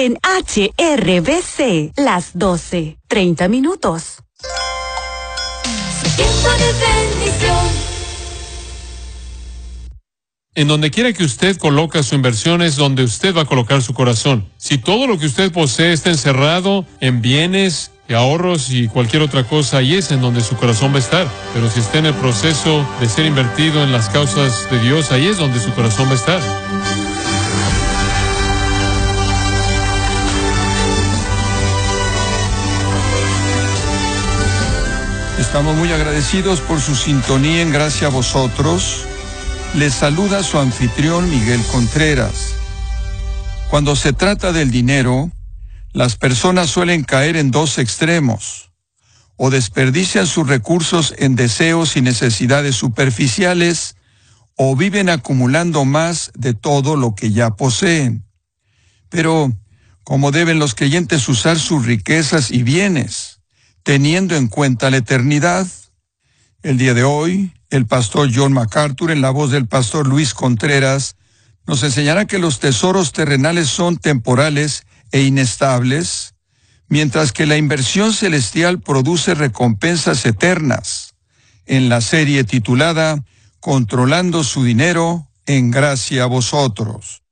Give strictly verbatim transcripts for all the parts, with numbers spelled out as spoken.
en H R B C, las doce, treinta minutos. Su tiempo de bendición. En donde quiera que usted coloca su inversión es donde usted va a colocar su corazón. Si todo lo que usted posee está encerrado en bienes, ahorros y cualquier otra cosa, ahí es en donde su corazón va a estar. Pero si está en el proceso de ser invertido en las causas de Dios, ahí es donde su corazón va a estar. Estamos muy agradecidos por su sintonía en Gracia a Vosotros. Les saluda su anfitrión Miguel Contreras. Cuando se trata del dinero, las personas suelen caer en dos extremos. O desperdician sus recursos en deseos y necesidades superficiales, o viven acumulando más de todo lo que ya poseen. Pero, ¿cómo deben los creyentes usar sus riquezas y bienes, teniendo en cuenta la eternidad? El día de hoy, el pastor John MacArthur, en la voz del pastor Luis Contreras, nos enseñará que los tesoros terrenales son temporales e inestables, mientras que la inversión celestial produce recompensas eternas, en la serie titulada Controlando su dinero en gracia a vosotros.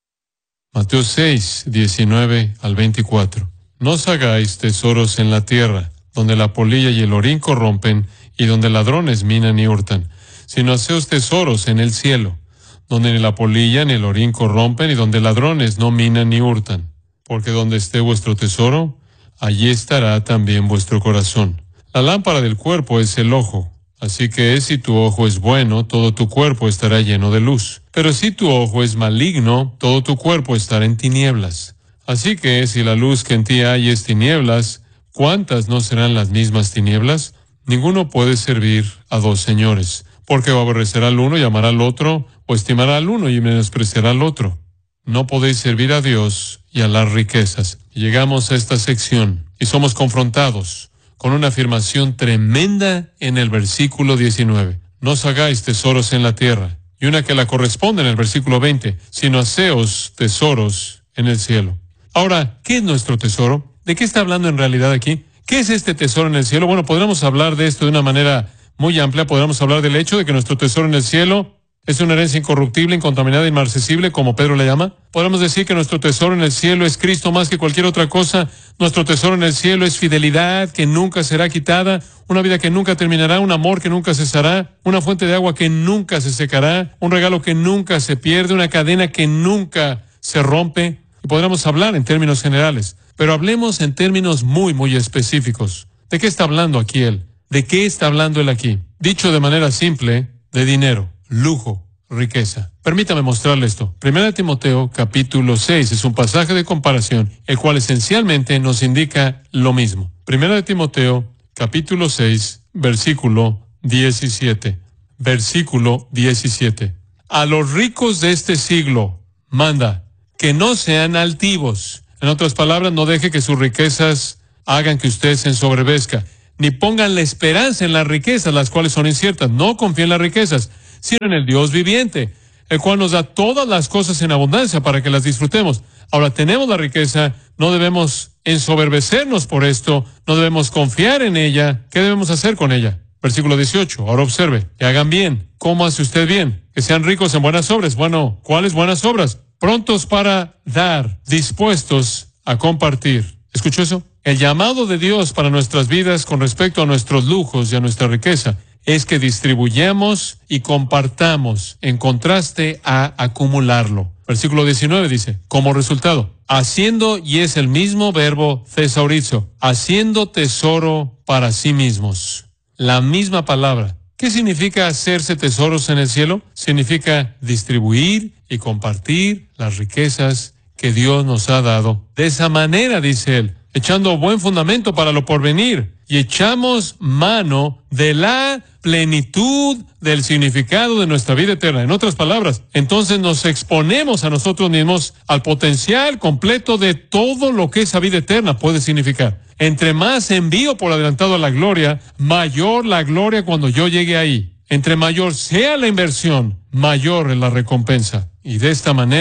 Mateo seis, diecinueve al veinticuatro. No os hagáis tesoros en la tierra, donde la polilla y el orín corrompen, y donde ladrones minan y hurtan, sino haceos tesoros en el cielo, donde ni la polilla ni el orín corrompen, y donde ladrones no minan ni hurtan. Porque donde esté vuestro tesoro, allí estará también vuestro corazón. La lámpara del cuerpo es el ojo. Así que si tu ojo es bueno, todo tu cuerpo estará lleno de luz. Pero si tu ojo es maligno, todo tu cuerpo estará en tinieblas. Así que si la luz que en ti hay es tinieblas, ¿cuántas no serán las mismas tinieblas? Ninguno puede servir a dos señores, porque o aborrecerá al uno y amará al otro, o estimará al uno y menospreciará al otro. No podéis servir a Dios y a las riquezas. Llegamos a esta sección y somos confrontados con una afirmación tremenda en el versículo diecinueve. No os hagáis tesoros en la tierra. Y una que la corresponde en el versículo veinte, sino haceos tesoros en el cielo. Ahora, ¿qué es nuestro tesoro? ¿De qué está hablando en realidad aquí? ¿Qué es este tesoro en el cielo? Bueno, podríamos hablar de esto de una manera muy amplia. Podríamos hablar del hecho de que nuestro tesoro en el cielo es una herencia incorruptible, incontaminada, inmarcesible, como Pedro le llama. Podemos decir que nuestro tesoro en el cielo es Cristo más que cualquier otra cosa. Nuestro tesoro en el cielo es fidelidad que nunca será quitada, una vida que nunca terminará, un amor que nunca cesará, una fuente de agua que nunca se secará, un regalo que nunca se pierde, una cadena que nunca se rompe. Y podríamos hablar en términos generales, pero hablemos en términos muy, muy específicos. ¿De qué está hablando aquí él? ¿De qué está hablando él aquí? Dicho de manera simple, de dinero, lujo, riqueza. Permítame mostrarle esto. Primera de Timoteo, capítulo seis, es un pasaje de comparación, el cual esencialmente nos indica lo mismo. Primera de Timoteo, capítulo seis, versículo diecisiete. Versículo diecisiete. A los ricos de este siglo, manda que no sean altivos. En otras palabras, no deje que sus riquezas hagan que usted se ensoberbezca, ni pongan la esperanza en las riquezas, las cuales son inciertas. No confíen en las riquezas, sino en el Dios viviente, el cual nos da todas las cosas en abundancia para que las disfrutemos. Ahora tenemos la riqueza, no debemos ensoberbecernos por esto, no debemos confiar en ella. ¿Qué debemos hacer con ella? Versículo dieciocho, ahora observe, que hagan bien. ¿Cómo hace usted bien? Que sean ricos en buenas obras. Bueno, ¿cuáles buenas obras? Prontos para dar, dispuestos a compartir. ¿Escuchó eso? El llamado de Dios para nuestras vidas con respecto a nuestros lujos y a nuestra riqueza es que distribuyamos y compartamos en contraste a acumularlo. Versículo diecinueve dice, como resultado, haciendo, y es el mismo verbo thesaurizo, haciendo tesoro para sí mismos. La misma palabra. ¿Qué significa hacerse tesoros en el cielo? Significa distribuir y compartir las riquezas que Dios nos ha dado. De esa manera, dice él, echando buen fundamento para lo porvenir, y echamos mano de la plenitud del significado de nuestra vida eterna. En otras palabras, entonces nos exponemos a nosotros mismos al potencial completo de todo lo que esa vida eterna puede significar. Entre más envío por adelantado a la gloria, mayor la gloria cuando yo llegue ahí. Entre mayor sea la inversión, mayor es la recompensa. Y de esta manera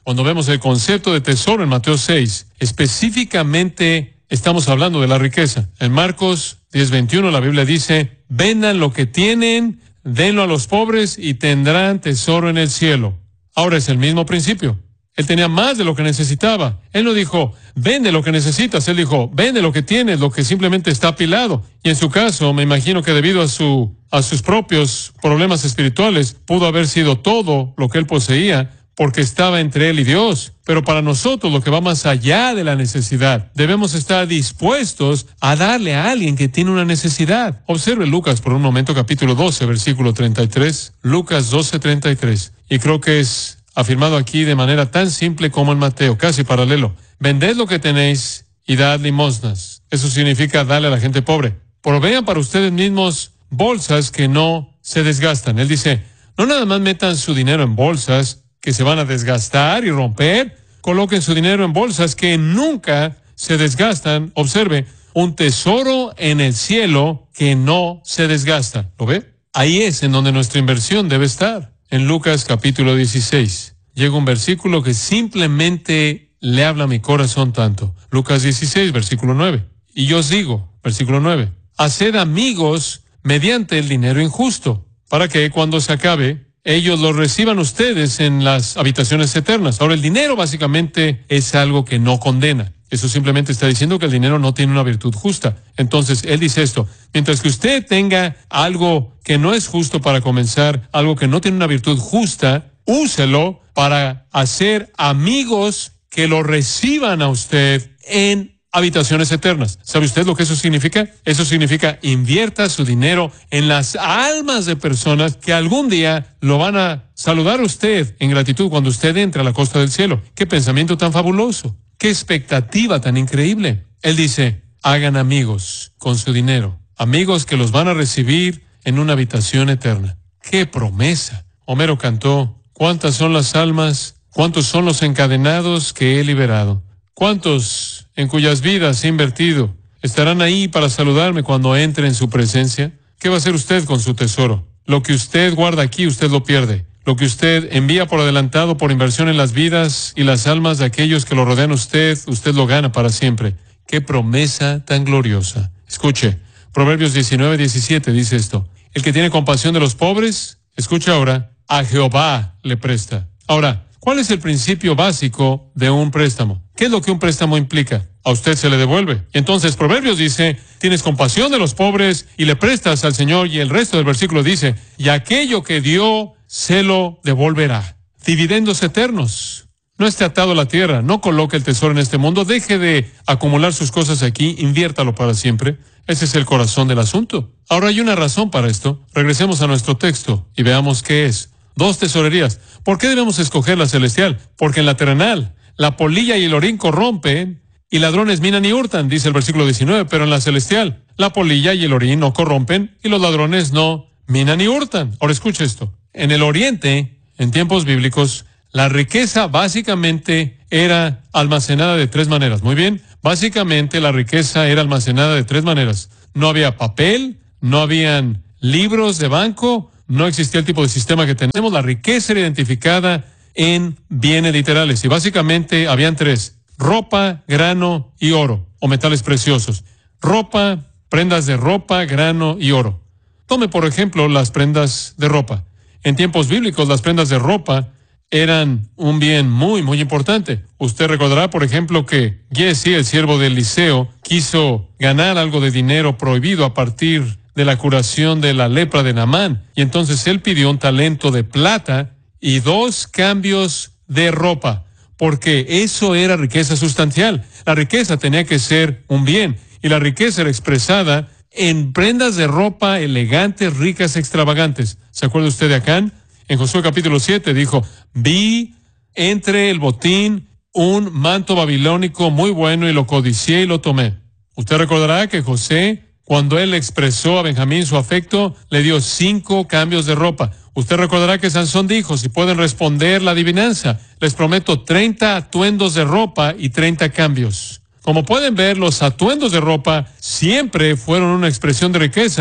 Cuando vemos el concepto de tesoro en Mateo seis, específicamente estamos hablando de la riqueza. En Marcos diez veintiuno la Biblia dice, vendan lo que tienen, denlo a los pobres y tendrán tesoro en el cielo. Ahora es el mismo principio. Él tenía más de lo que necesitaba. Él no dijo, vende lo que necesitas. Él dijo, vende lo que tienes, lo que simplemente está apilado. Y en su caso, me imagino que debido a su, a sus propios problemas espirituales, pudo haber sido todo lo que él poseía, porque estaba entre él y Dios. Pero para nosotros, lo que va más allá de la necesidad, debemos estar dispuestos a darle a alguien que tiene una necesidad. Observe Lucas por un momento, capítulo doce, versículo treinta y tres. Lucas doce, treinta y tres. Y creo que es afirmado aquí de manera tan simple como en Mateo, casi paralelo. Vended lo que tenéis y dad limosnas. Eso significa darle a la gente pobre. Provean para ustedes mismos bolsas que no se desgastan. Él dice, no nada más metan su dinero en bolsas que se van a desgastar y romper. Coloquen su dinero en bolsas que nunca se desgastan. Observe, un tesoro en el cielo que no se desgasta. ¿Lo ve? Ahí es en donde nuestra inversión debe estar. En Lucas capítulo dieciséis, llega un versículo que simplemente le habla a mi corazón tanto. Lucas dieciséis, versículo nueve. Y yo os digo, versículo nueve, haced amigos mediante el dinero injusto, para que cuando se acabe, ellos lo reciban ustedes en las habitaciones eternas. Ahora, el dinero básicamente es algo que no condena. Eso simplemente está diciendo que el dinero no tiene una virtud justa. Entonces, él dice esto, mientras que usted tenga algo que no es justo para comenzar, algo que no tiene una virtud justa, úselo para hacer amigos que lo reciban a usted en habitaciones eternas. ¿Sabe usted lo que eso significa? Eso significa invierta su dinero en las almas de personas que algún día lo van a saludar a usted en gratitud cuando usted entre a la costa del cielo. ¡Qué pensamiento tan fabuloso! ¡Qué expectativa tan increíble! Él dice, hagan amigos con su dinero, amigos que los van a recibir en una habitación eterna. ¡Qué promesa! Homero cantó, ¿cuántas son las almas? ¿Cuántos son los encadenados que he liberado? ¿Cuántos en cuyas vidas he invertido estarán ahí para saludarme cuando entre en su presencia? ¿Qué va a hacer usted con su tesoro? Lo que usted guarda aquí, usted lo pierde. Lo que usted envía por adelantado por inversión en las vidas y las almas de aquellos que lo rodean a usted, usted lo gana para siempre. ¡Qué promesa tan gloriosa! Escuche, Proverbios diecinueve, diecisiete dice esto. El que tiene compasión de los pobres, escucha ahora, a Jehová le presta. Ahora, ¿cuál es el principio básico de un préstamo? ¿Qué es lo que un préstamo implica? A usted se le devuelve. Y entonces Proverbios dice, tienes compasión de los pobres y le prestas al Señor. Y el resto del versículo dice, y aquello que dio se lo devolverá. Dividendos eternos. No esté atado a la tierra, no coloque el tesoro en este mundo, deje de acumular sus cosas aquí, inviértalo para siempre. Ese es el corazón del asunto. Ahora hay una razón para esto. Regresemos a nuestro texto y veamos qué es. Dos tesorerías. ¿Por qué debemos escoger la celestial? Porque en la terrenal, la polilla y el orín corrompen y ladrones minan y hurtan, dice el versículo diecinueve, pero en la celestial, la polilla y el orín no corrompen y los ladrones no minan y hurtan. Ahora escuche esto. En el oriente, en tiempos bíblicos, la riqueza básicamente era almacenada de tres maneras. Muy bien, básicamente la riqueza era almacenada de tres maneras. No había papel, no habían libros de banco, no existía el tipo de sistema que tenemos. La riqueza era identificada en bienes literales y básicamente habían tres: ropa, grano y oro, o metales preciosos. Ropa, prendas de ropa, grano y oro. Tome por ejemplo las prendas de ropa. En tiempos bíblicos las prendas de ropa eran un bien muy, muy importante. Usted recordará, por ejemplo, que Giesi, el siervo de Eliseo, quiso ganar algo de dinero prohibido a partir de la curación de la lepra de Naamán. Y entonces él pidió un talento de plata y dos cambios de ropa, porque eso era riqueza sustancial. La riqueza tenía que ser un bien, y la riqueza era expresada en prendas de ropa elegantes, ricas, extravagantes. ¿Se acuerda usted de Acán? En Josué capítulo siete dijo, vi entre el botín un manto babilónico muy bueno y lo codicié y lo tomé. Usted recordará que José, cuando él expresó a Benjamín su afecto, le dio cinco cambios de ropa. Usted recordará que Sansón dijo, si pueden responder la adivinanza, les prometo treinta atuendos de ropa y treinta cambios. Como pueden ver, los atuendos de ropa siempre fueron una expresión de riqueza,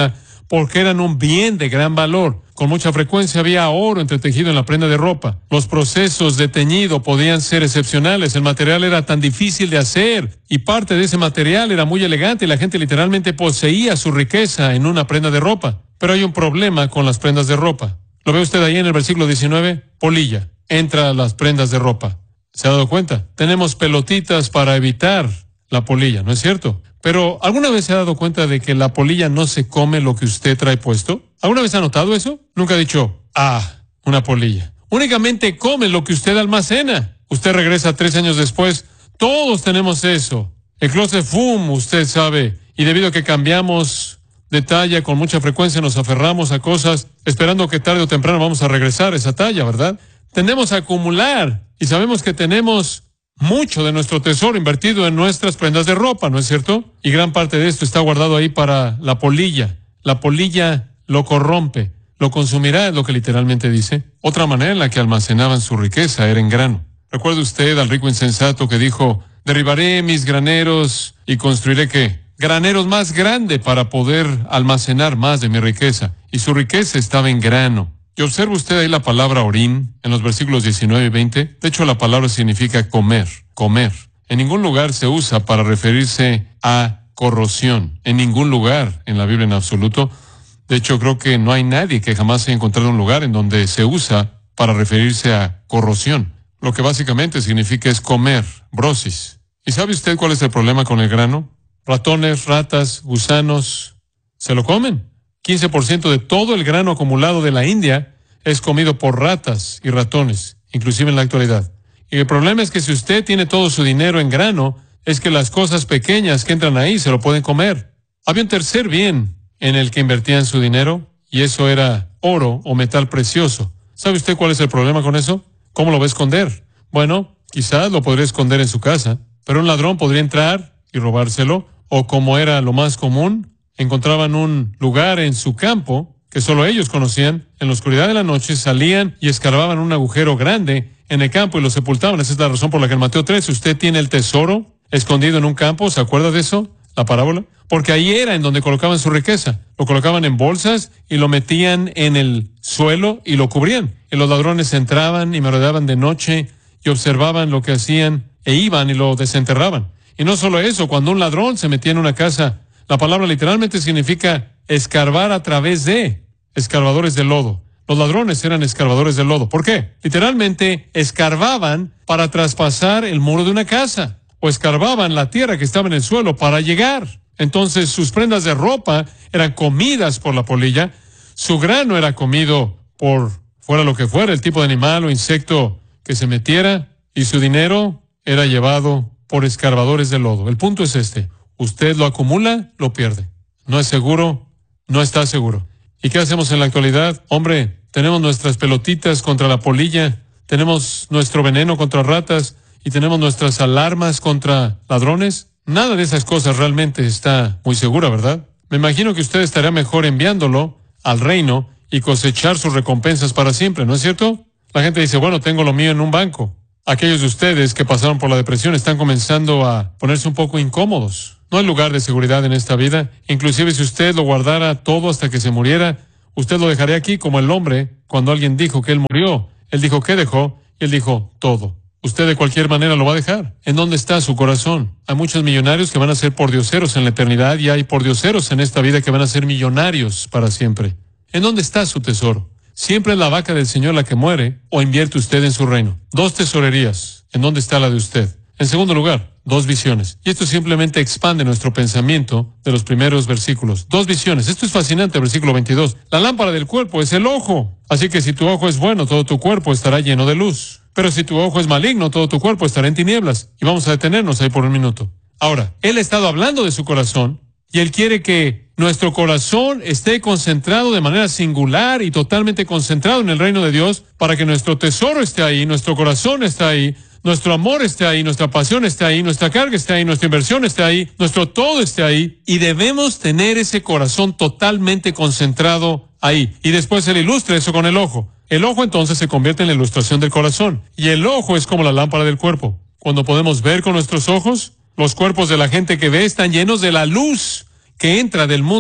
porque eran un bien de gran valor. Con mucha frecuencia había oro entretejido en la prenda de ropa. Los procesos de teñido podían ser excepcionales. El material era tan difícil de hacer y parte de ese material era muy elegante y la gente literalmente poseía su riqueza en una prenda de ropa. Pero hay un problema con las prendas de ropa. ¿Lo ve usted ahí en el versículo diecinueve? Polilla entra a las prendas de ropa. ¿Se ha dado cuenta? Tenemos pelotitas para evitar la polilla, ¿no es cierto? Pero, ¿alguna vez se ha dado cuenta de que la polilla no se come lo que usted trae puesto? ¿Alguna vez ha notado eso? Nunca ha dicho, ah, una polilla. Únicamente come lo que usted almacena. Usted regresa tres años después. Todos tenemos eso. El closet fum, usted sabe. Y debido a que cambiamos de talla con mucha frecuencia, nos aferramos a cosas esperando que tarde o temprano vamos a regresar a esa talla, ¿verdad? Tendemos a acumular y sabemos que tenemos mucho de nuestro tesoro invertido en nuestras prendas de ropa, ¿no es cierto? Y gran parte de esto está guardado ahí para la polilla. La polilla lo corrompe, lo consumirá, es lo que literalmente dice. Otra manera en la que almacenaban su riqueza era en grano. ¿Recuerda usted al rico insensato que dijo, derribaré mis graneros y construiré qué? Graneros más grandes para poder almacenar más de mi riqueza. Y su riqueza estaba en grano. Y observa usted ahí la palabra orín en los versículos diecinueve y veinte. De hecho, la palabra significa comer, comer. En ningún lugar se usa para referirse a corrosión. En ningún lugar en la Biblia en absoluto. De hecho, creo que no hay nadie que jamás haya encontrado un lugar en donde se usa para referirse a corrosión. Lo que básicamente significa es comer, brosis. ¿Y sabe usted cuál es el problema con el grano? Ratones, ratas, gusanos, se lo comen. quince por ciento de todo el grano acumulado de la India es comido por ratas y ratones, inclusive en la actualidad. Y el problema es que si usted tiene todo su dinero en grano, es que las cosas pequeñas que entran ahí se lo pueden comer. Había un tercer bien en el que invertían su dinero, y eso era oro o metal precioso. ¿Sabe usted cuál es el problema con eso? ¿Cómo lo va a esconder? Bueno, quizás lo podría esconder en su casa, pero un ladrón podría entrar y robárselo, o como era lo más común, encontraban un lugar en su campo que solo ellos conocían. En la oscuridad de la noche salían y escarbaban un agujero grande en el campo y lo sepultaban. Esa es la razón por la que en Mateo tres usted tiene el tesoro escondido en un campo. ¿Se acuerda de eso? La parábola. Porque ahí era en donde colocaban su riqueza. Lo colocaban en bolsas y lo metían en el suelo y lo cubrían. Y los ladrones entraban y merodeaban de noche y observaban lo que hacían e iban y lo desenterraban. Y no solo eso, cuando un ladrón se metía en una casa, la palabra literalmente significa escarbar a través de escarbadores de lodo. Los ladrones eran escarbadores de lodo. ¿Por qué? Literalmente escarbaban para traspasar el muro de una casa o escarbaban la tierra que estaba en el suelo para llegar. Entonces sus prendas de ropa eran comidas por la polilla, su grano era comido por fuera lo que fuera, el tipo de animal o insecto que se metiera, y su dinero era llevado por escarbadores de lodo. El punto es este. Usted lo acumula, lo pierde. No es seguro, no está seguro. ¿Y qué hacemos en la actualidad? Hombre, tenemos nuestras pelotitas contra la polilla, tenemos nuestro veneno contra ratas y tenemos nuestras alarmas contra ladrones. Nada de esas cosas realmente está muy segura, ¿verdad? Me imagino que usted estaría mejor enviándolo al reino y cosechar sus recompensas para siempre, ¿no es cierto? La gente dice, bueno, tengo lo mío en un banco. Aquellos de ustedes que pasaron por la depresión están comenzando a ponerse un poco incómodos. No hay lugar de seguridad en esta vida. Inclusive si usted lo guardara todo hasta que se muriera, usted lo dejaría aquí como el hombre cuando alguien dijo que él murió. Él dijo, ¿qué dejó? Y él dijo, todo. Usted de cualquier manera lo va a dejar. ¿En dónde está su corazón? Hay muchos millonarios que van a ser pordioseros en la eternidad y hay pordioseros en esta vida que van a ser millonarios para siempre. ¿En dónde está su tesoro? Siempre es la vaca del Señor la que muere, o invierte usted en su reino. Dos tesorerías. ¿En dónde está la de usted? En segundo lugar, dos visiones. Y esto simplemente expande nuestro pensamiento de los primeros versículos. Dos visiones. Esto es fascinante, versículo veintidós. La lámpara del cuerpo es el ojo. Así que si tu ojo es bueno, todo tu cuerpo estará lleno de luz. Pero si tu ojo es maligno, todo tu cuerpo estará en tinieblas. Y vamos a detenernos ahí por un minuto. Ahora, él ha estado hablando de su corazón, y él quiere que nuestro corazón esté concentrado de manera singular y totalmente concentrado en el reino de Dios, para que nuestro tesoro esté ahí, nuestro corazón esté ahí, nuestro amor esté ahí, nuestra pasión esté ahí, nuestra carga esté ahí, nuestra inversión esté ahí, nuestro todo esté ahí, y debemos tener ese corazón totalmente concentrado ahí. Y después él ilustra eso con el ojo. El ojo entonces se convierte en la ilustración del corazón, y el ojo es como la lámpara del cuerpo. Cuando podemos ver con nuestros ojos, los cuerpos de la gente que ve están llenos de la luz que entra del mundo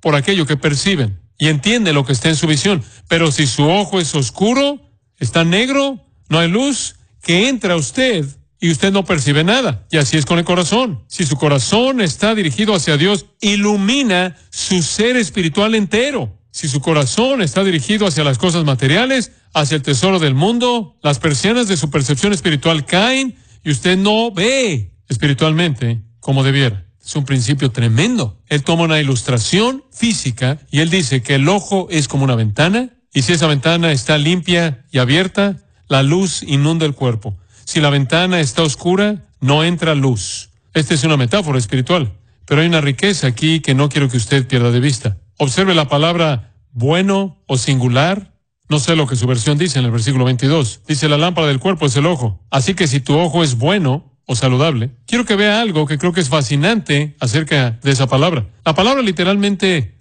por aquello que perciben y entiende lo que está en su visión. Pero si su ojo es oscuro, está negro, no hay luz que entra a usted y usted no percibe nada. Y así es con el corazón. Si su corazón está dirigido hacia Dios, ilumina su ser espiritual entero. Si su corazón está dirigido hacia las cosas materiales, hacia el tesoro del mundo, las persianas de su percepción espiritual caen y usted no ve espiritualmente como debiera. Es un principio tremendo. Él toma una ilustración física y él dice que el ojo es como una ventana y si esa ventana está limpia y abierta, la luz inunda el cuerpo. Si la ventana está oscura, no entra luz. Esta es una metáfora espiritual, pero hay una riqueza aquí que no quiero que usted pierda de vista. Observe la palabra bueno o singular. No sé lo que su versión dice en el versículo veintidós. Dice, la lámpara del cuerpo es el ojo. Así que si tu ojo es bueno o saludable, quiero que vea algo que creo que es fascinante acerca de esa palabra. La palabra literalmente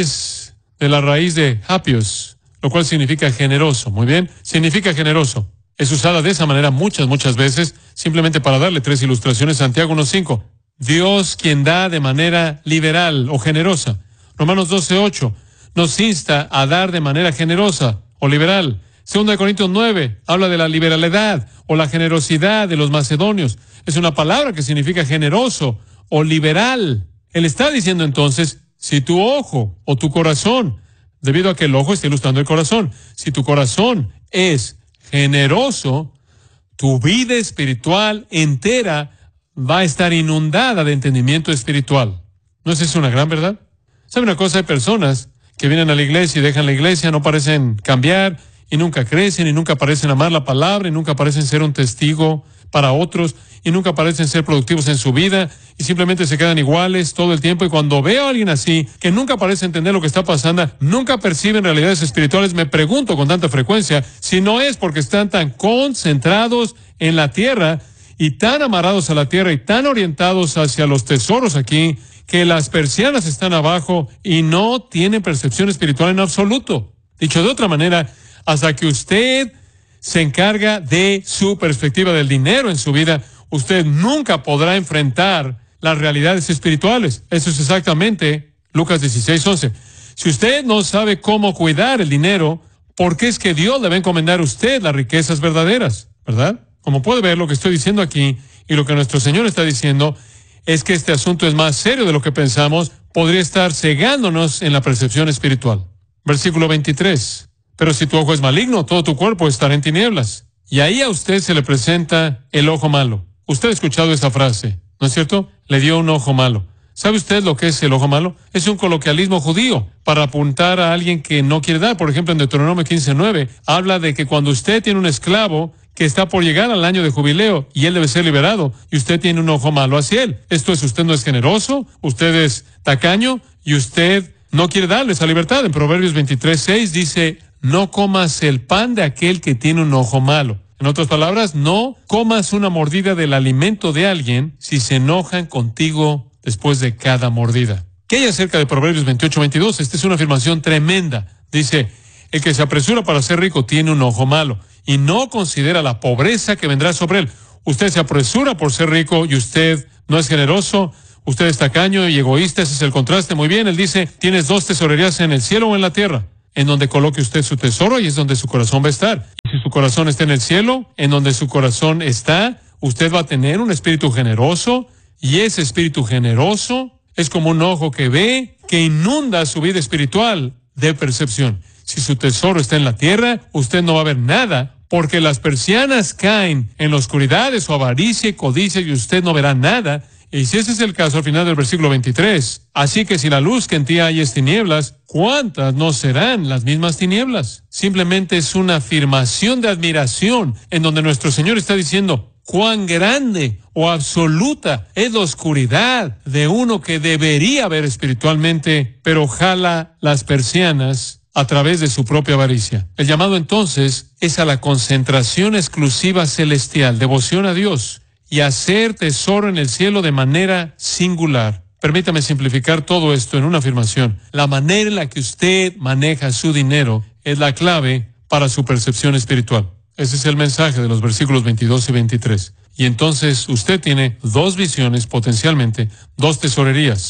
es de la raíz de hapios, lo cual significa generoso. Muy bien, significa generoso. Es usada de esa manera muchas, muchas veces, simplemente para darle tres ilustraciones. Santiago uno cinco. Dios quien da de manera liberal o generosa. Romanos doce ocho. Nos insta a dar de manera generosa o liberal. Segunda de Corintios nueve. Habla de la liberalidad o la generosidad de los macedonios. Es una palabra que significa generoso o liberal. Él está diciendo entonces, si tu ojo o tu corazón, debido a que el ojo está ilustrando el corazón, si tu corazón es generoso, tu vida espiritual entera va a estar inundada de entendimiento espiritual. ¿No es eso una gran verdad? ¿Sabe una cosa? Hay personas que vienen a la iglesia y dejan la iglesia, no parecen cambiar y nunca crecen y nunca parecen amar la palabra y nunca parecen ser un testigo para otros y nunca parecen ser productivos en su vida y simplemente se quedan iguales todo el tiempo. Y cuando veo a alguien así, que nunca parece entender lo que está pasando, nunca perciben realidades espirituales, me pregunto con tanta frecuencia si no es porque están tan concentrados en la tierra y tan amarrados a la tierra y tan orientados hacia los tesoros aquí, que las persianas están abajo y no tienen percepción espiritual en absoluto. Dicho de otra manera, hasta que usted se encarga de su perspectiva del dinero en su vida, usted nunca podrá enfrentar las realidades espirituales. Eso es exactamente Lucas dieciséis once. Si usted no sabe cómo cuidar el dinero, ¿por qué es que Dios le va a encomendar a usted las riquezas verdaderas? ¿Verdad? Como puede ver, lo que estoy diciendo aquí y lo que nuestro Señor está diciendo es que este asunto es más serio de lo que pensamos, podría estar cegándonos en la percepción espiritual. Versículo veintitrés. Pero si tu ojo es maligno, todo tu cuerpo estará en tinieblas. Y ahí a usted se le presenta el ojo malo. Usted ha escuchado esa frase, ¿no es cierto? Le dio un ojo malo. ¿Sabe usted lo que es el ojo malo? Es un coloquialismo judío para apuntar a alguien que no quiere dar. Por ejemplo, en Deuteronomio quince nueve, habla de que cuando usted tiene un esclavo que está por llegar al año de jubileo y él debe ser liberado y usted tiene un ojo malo hacia él. Esto es, usted no es generoso, usted es tacaño y usted no quiere darle esa libertad. En Proverbios veintitrés seis dice, no comas el pan de aquel que tiene un ojo malo. En otras palabras, no comas una mordida del alimento de alguien si se enojan contigo después de cada mordida. ¿Qué hay acerca de Proverbios veintiocho veintidós? Esta es una afirmación tremenda. Dice, el que se apresura para ser rico tiene un ojo malo y no considera la pobreza que vendrá sobre él. Usted se apresura por ser rico y usted no es generoso, usted es tacaño y egoísta. Ese es el contraste. Muy bien, él dice, tienes dos tesorerías en el cielo o en la tierra. En donde coloque usted su tesoro y es donde su corazón va a estar. Y si su corazón está en el cielo, en donde su corazón está, usted va a tener un espíritu generoso y ese espíritu generoso es como un ojo que ve, que inunda su vida espiritual de percepción. Si su tesoro está en la tierra, usted no va a ver nada porque las persianas caen en la oscuridad de su avaricia y codicia y usted no verá nada. Y si ese es el caso al final del versículo veintitrés, así que si la luz que en ti hay es tinieblas, ¿cuántas no serán las mismas tinieblas? Simplemente es una afirmación de admiración en donde nuestro Señor está diciendo cuán grande o absoluta es la oscuridad de uno que debería ver espiritualmente, pero jala las persianas a través de su propia avaricia. El llamado entonces es a la concentración exclusiva celestial, devoción a Dios, y hacer tesoro en el cielo de manera singular. Permítame simplificar todo esto en una afirmación. La manera en la que usted maneja su dinero es la clave para su percepción espiritual. Ese es el mensaje de los versículos veintidós y veintitrés. Y entonces usted tiene dos visiones potencialmente, dos tesorerías.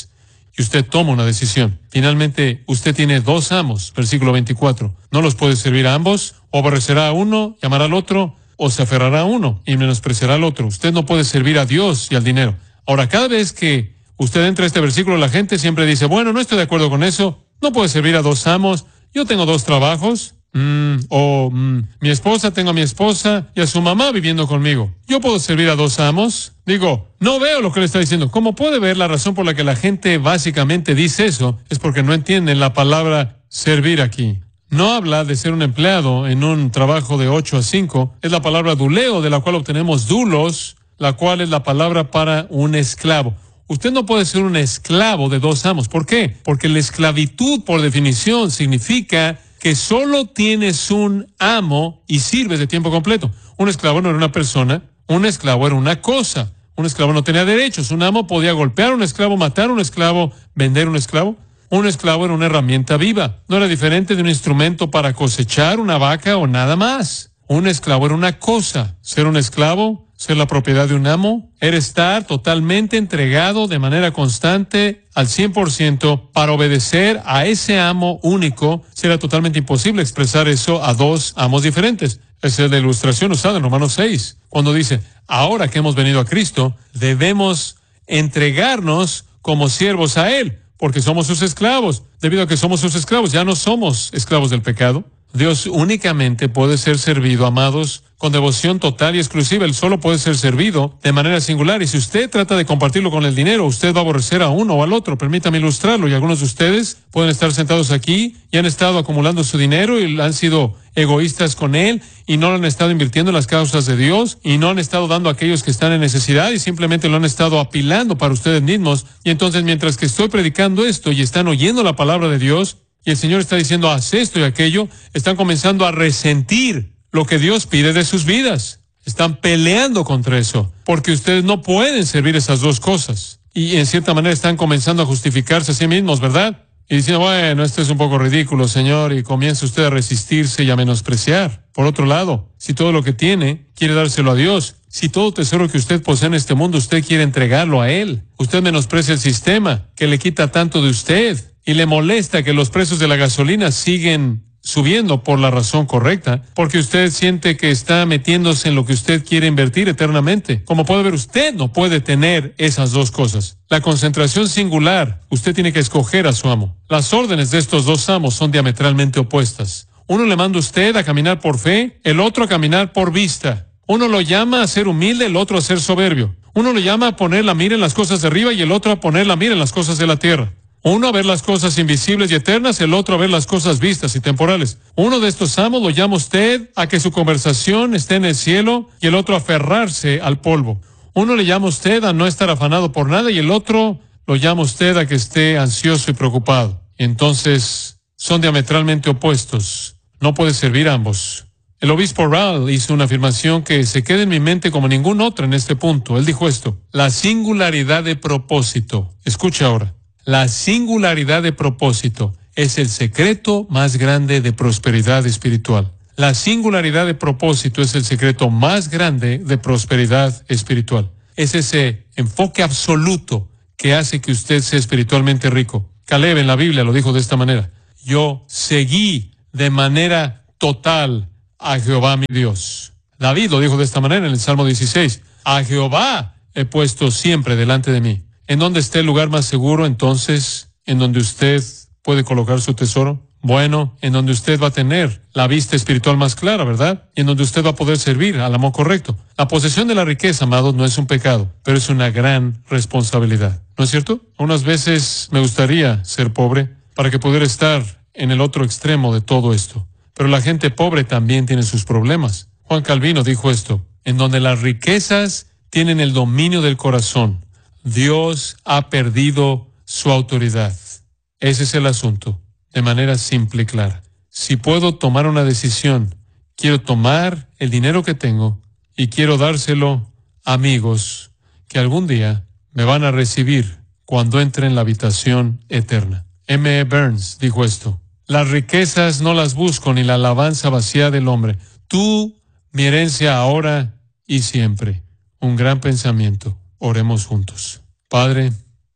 y usted toma una decisión. Finalmente, usted tiene dos amos, versículo veinticuatro. No los puede servir a ambos, o aborrecerá a uno, y amará al otro, o se aferrará a uno y menospreciará al otro. Usted no puede servir a Dios y al dinero. Ahora, cada vez que usted entra a este versículo, la gente siempre dice, bueno, no estoy de acuerdo con eso, no puede servir a dos amos, yo tengo dos trabajos, mm, o mm, mi esposa, tengo a mi esposa y a su mamá viviendo conmigo. ¿Yo puedo servir a dos amos? Digo, no veo lo que le está diciendo. Como puede ver, la razón por la que la gente básicamente dice eso es porque no entienden la palabra servir aquí. No habla de ser un empleado en un trabajo de ocho a cinco. Es la palabra duleo, de la cual obtenemos dulos, la cual es la palabra para un esclavo. Usted no puede ser un esclavo de dos amos. ¿Por qué? Porque la esclavitud, por definición, significa que solo tienes un amo y sirves de tiempo completo. Un esclavo no era una persona, un esclavo era una cosa. Un esclavo no tenía derechos. Un amo podía golpear a un esclavo, matar a un esclavo, vender a un esclavo. Un esclavo era una herramienta viva. No era diferente de un instrumento para cosechar una vaca o nada más. Un esclavo era una cosa. Ser un esclavo, ser la propiedad de un amo, era estar totalmente entregado de manera constante al cien por ciento para obedecer a ese amo único. Será totalmente imposible expresar eso a dos amos diferentes. Esa es la ilustración usada en Romanos seis, cuando dice, ahora que hemos venido a Cristo, debemos entregarnos como siervos a Él, porque somos sus esclavos. Debido a que somos sus esclavos, ya no somos esclavos del pecado. Dios únicamente puede ser servido, amados, con devoción total y exclusiva. Él solo puede ser servido de manera singular. Y si usted trata de compartirlo con el dinero, usted va a aborrecer a uno o al otro. Permítame ilustrarlo. Y algunos de ustedes pueden estar sentados aquí y han estado acumulando su dinero y han sido egoístas con él y no lo han estado invirtiendo en las causas de Dios y no han estado dando a aquellos que están en necesidad y simplemente lo han estado apilando para ustedes mismos. Y entonces, mientras que estoy predicando esto y están oyendo la palabra de Dios, y el Señor está diciendo, haz esto y aquello, están comenzando a resentir lo que Dios pide de sus vidas. Están peleando contra eso, porque ustedes no pueden servir esas dos cosas. Y en cierta manera están comenzando a justificarse a sí mismos, ¿verdad? Y diciendo, bueno, esto es un poco ridículo, Señor, y comienza usted a resistirse y a menospreciar. Por otro lado, si todo lo que tiene, quiere dárselo a Dios. Si todo tesoro que usted posee en este mundo, usted quiere entregarlo a Él. Usted menosprecia el sistema que le quita tanto de usted. Y le molesta que los precios de la gasolina siguen subiendo por la razón correcta, porque usted siente que está metiéndose en lo que usted quiere invertir eternamente. Como puede ver, usted no puede tener esas dos cosas. La concentración singular, usted tiene que escoger a su amo. Las órdenes de estos dos amos son diametralmente opuestas. Uno le manda a usted a caminar por fe, el otro a caminar por vista. Uno lo llama a ser humilde, el otro a ser soberbio. Uno lo llama a poner la mira en las cosas de arriba y el otro a poner la mira en las cosas de la tierra. Uno a ver las cosas invisibles y eternas, el otro a ver las cosas vistas y temporales. Uno de estos amos lo llama usted a que su conversación esté en el cielo y el otro a aferrarse al polvo. Uno le llama usted a no estar afanado por nada y el otro lo llama usted a que esté ansioso y preocupado. Entonces, son diametralmente opuestos. No puede servir a ambos. El obispo Rowell hizo una afirmación que se queda en mi mente como ningún otro en este punto. Él dijo esto: la singularidad de propósito. Escucha ahora. La singularidad de propósito es el secreto más grande de prosperidad espiritual. La singularidad de propósito es el secreto más grande de prosperidad espiritual. Es ese enfoque absoluto que hace que usted sea espiritualmente rico. Caleb en la Biblia lo dijo de esta manera: yo seguí de manera total a Jehová mi Dios. David lo dijo de esta manera en el Salmo dieciséis: a Jehová he puesto siempre delante de mí. ¿En dónde está el lugar más seguro, entonces, en donde usted puede colocar su tesoro? Bueno, en donde usted va a tener la vista espiritual más clara, ¿verdad? Y en donde usted va a poder servir al amo correcto. La posesión de la riqueza, amados, no es un pecado, pero es una gran responsabilidad. ¿No es cierto? Unas veces me gustaría ser pobre para que pudiera estar en el otro extremo de todo esto. Pero la gente pobre también tiene sus problemas. Juan Calvino dijo esto: en donde las riquezas tienen el dominio del corazón, Dios ha perdido su autoridad. Ese es el asunto, de manera simple y clara. Si puedo tomar una decisión, quiero tomar el dinero que tengo y quiero dárselo a amigos que algún día me van a recibir cuando entre en la habitación eterna. M E Burns dijo esto: las riquezas no las busco ni la alabanza vacía del hombre. Tú, mi herencia ahora y siempre. Un gran pensamiento. Oremos juntos. Padre,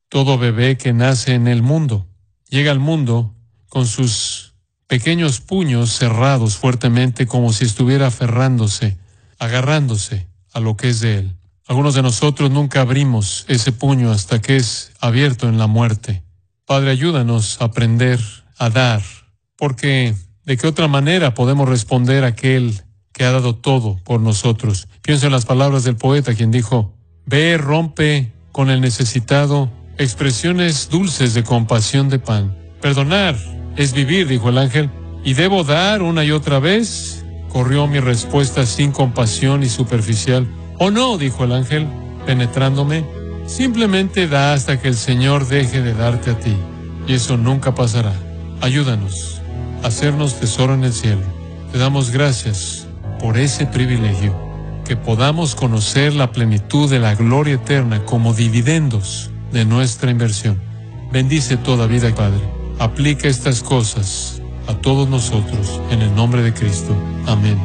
todo bebé que nace en el mundo. Llega al mundo con sus pequeños puños cerrados fuertemente como si estuviera aferrándose, agarrándose a lo que es de él. Algunos de nosotros nunca abrimos ese puño hasta que es abierto en la muerte. Padre, ayúdanos a aprender a dar, porque ¿de qué otra manera podemos responder a aquel que ha dado todo por nosotros? Pienso en las palabras del poeta, quien dijo: ve, rompe con el necesitado expresiones dulces de compasión de pan. Perdonar es vivir, dijo el ángel, y debo dar una y otra vez. Corrió mi respuesta sin compasión y superficial. Oh no, dijo el ángel, penetrándome, simplemente da hasta que el Señor deje de darte a ti, y eso nunca pasará. Ayúdanos a hacernos tesoro en el cielo. Te damos gracias por ese privilegio, que podamos conocer la plenitud de la gloria eterna como dividendos de nuestra inversión. Bendice toda vida, Padre. Aplica estas cosas a todos nosotros, en el nombre de Cristo. Amén.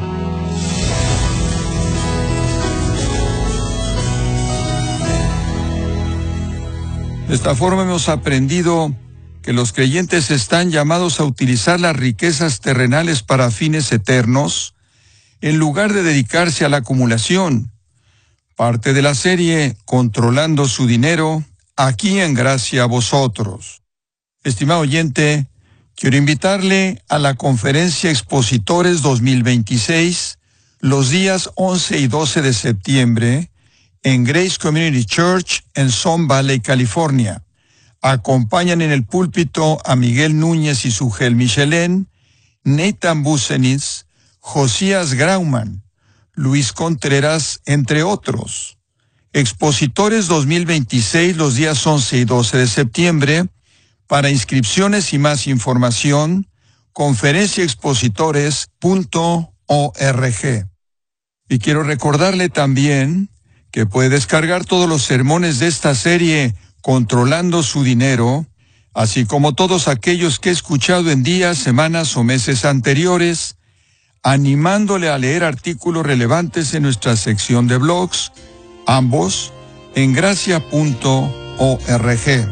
De esta forma hemos aprendido que los creyentes están llamados a utilizar las riquezas terrenales para fines eternos, en lugar de dedicarse a la acumulación. Parte de la serie Controlando su dinero, aquí en Gracia a Vosotros. Estimado oyente, quiero invitarle a la Conferencia Expositores dos mil veintiséis, los días once y doce de septiembre, en Grace Community Church en Sun Valley, California. Acompañan en el púlpito a Miguel Núñez y Sugel Michelén, Nathan Busenitz, Josías Grauman, Luis Contreras, entre otros. Expositores dos mil veintiséis, los días once y doce de septiembre. Para inscripciones y más información, conferencia expositores punto org. Y quiero recordarle también que puede descargar todos los sermones de esta serie Controlando su dinero, así como todos aquellos que he escuchado en días, semanas o meses anteriores, animándole a leer artículos relevantes en nuestra sección de blogs, ambos en gracia punto org.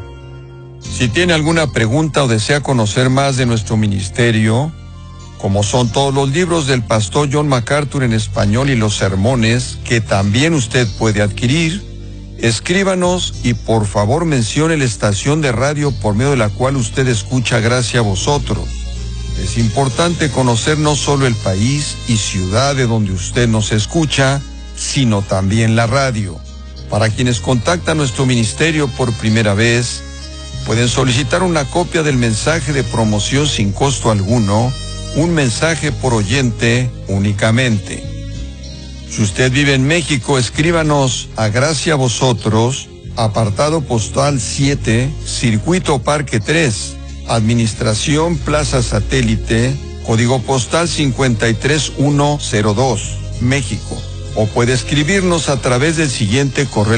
Si tiene alguna pregunta o desea conocer más de nuestro ministerio, como son todos los libros del pastor John MacArthur en español y los sermones que también usted puede adquirir, escríbanos y por favor mencione la estación de radio por medio de la cual usted escucha Gracia a Vosotros. Es importante conocer no solo el país y ciudad de donde usted nos escucha, sino también la radio. Para quienes contactan nuestro ministerio por primera vez, pueden solicitar una copia del mensaje de promoción sin costo alguno, un mensaje por oyente únicamente. Si usted vive en México, escríbanos a Gracia a Vosotros, apartado postal siete, Circuito Parque tres, Administración Plaza Satélite, código postal cincuenta y tres mil ciento dos, México. O puede escribirnos a través del siguiente correo